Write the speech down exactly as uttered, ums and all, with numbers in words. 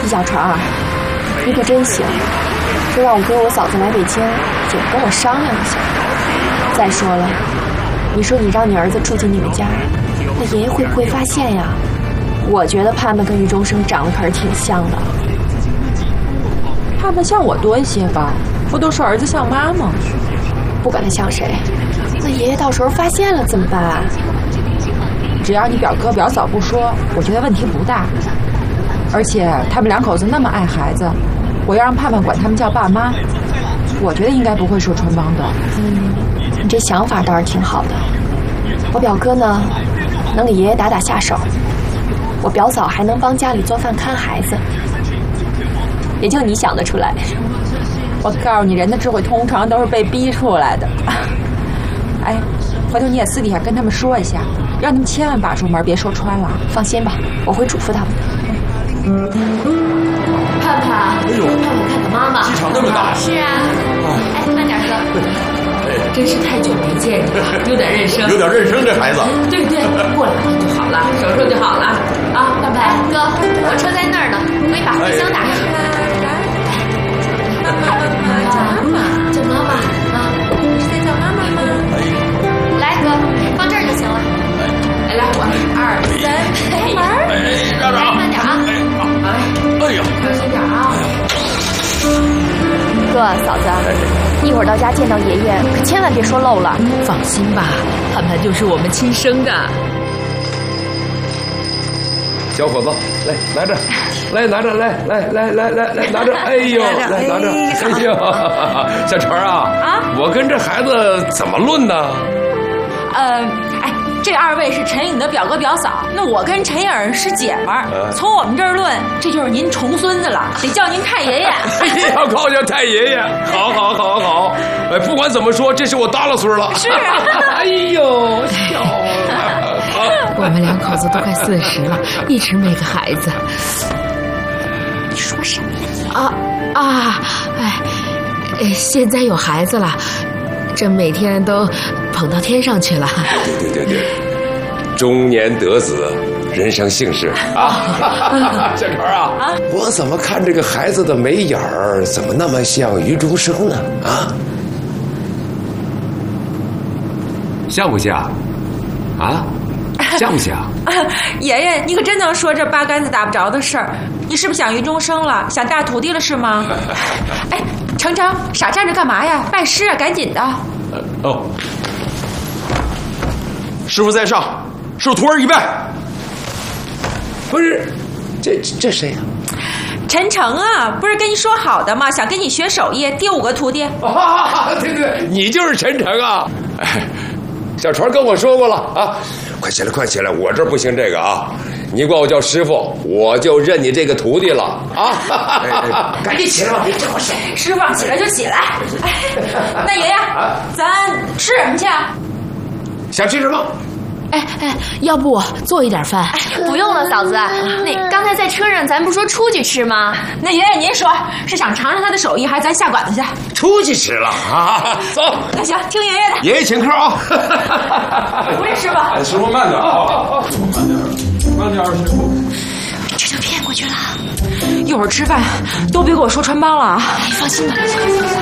李小纯啊，你可真行，就让我哥我嫂子来北京，也不跟我商量一下。再说了，你说你让你儿子住进你们家，那爷爷会不会发现呀？我觉得盼盼跟余中生长得可是挺像的。 盼盼像我多一些吧，不都是儿子像妈吗？ 不管他像谁，那爷爷到时候发现了怎么办啊？ 只要你表哥表嫂不说，我觉得问题不大。而且他们两口子那么爱孩子，我要让盼盼管他们叫爸妈，我觉得应该不会受穿帮的。 嗯，你这想法倒是挺好的。我表哥呢，能给爷爷打打下手，我表嫂还能帮家里做饭看孩子，也就你想得出来。 我告诉你，人的智慧通常都是被逼出来的。哎，回头你也私底下跟他们说一下，让他们千万把住门，别说穿了。 放心吧，我会嘱咐他们的。 盼盼，哎呦，盼盼看看妈妈， 机场那么大。 是啊，哎，慢点哥。真是太久没见你了，有点认生。 有点认生，这孩子。 对对，过两天就好了，手术就好了。啊，盼盼，哥，我车在那儿呢，我给你把后备箱打开。妈妈，叫妈妈，叫妈妈啊！你是在叫妈妈吗？来，哥，放这儿就行了。来来，我二三，开门。来，慢点啊！ 哎呀， 小心点啊！ 哥，嫂子，一会儿到家见到爷爷，可千万别说漏了。 放心吧，盼盼就是我们亲生的。 小伙子，来拿着，来拿着，来来来来来来拿着，哎呦，来拿着，哎呦，小陈啊，啊，我跟这孩子怎么论呢？ 呃，哎，这二位是陈颖的表哥表嫂，那我跟陈颖是姐们儿。呃、从我们这儿论，这就是您重孙子了，得叫您太爷爷。 要告叫太爷爷，好好好好，哎，不管怎么说，这是我大了孙了。 是啊， 哎呦，笑了。 我们两口子都快四十了，一直没个孩子。 你说什么呀？ 啊啊！哎，现在有孩子了，这每天都捧到天上去了。 对对对对，中年得子，人生幸事啊！小陈啊，啊我怎么看这个孩子的眉眼儿，怎么那么像余中生呢？啊，像不像？啊？像不像？ 爷爷，你可真能说这八竿子打不着的事儿。你是不是想余中生了？想大徒弟了是吗？哎，程程，傻站着干嘛呀？拜师啊，赶紧的。 呃、哦，师傅在上，受徒儿一拜。 不是，这这谁呀、啊？ 陈诚啊，不是跟你说好的吗？想跟你学手艺，第五个徒弟。 啊，对对，你就是陈诚啊！哎，小船跟我说过了啊。快起来，快起来！我这不行这个啊，你管我叫师傅，我就认你这个徒弟了啊！哎哎、赶紧起来吧，别这么事。 师傅起来就起来。哎、那爷爷，咱吃什么去啊？ 想吃什么？ 哎哎，要不我做一点饭？ 哎，不用了，嫂子。那刚才在车上咱不说出去吃吗？ 那爷爷您说是想尝尝他的手艺，还是咱下馆子去？ 出去吃了啊！走。 那行，听爷爷的。 爷爷请客啊！ 不是师傅。 哎，师傅慢点啊！慢点，慢点，师傅。 这就骗过去了。 一会儿吃饭都别给我说穿帮了啊！ 哎，放心吧，放心吧。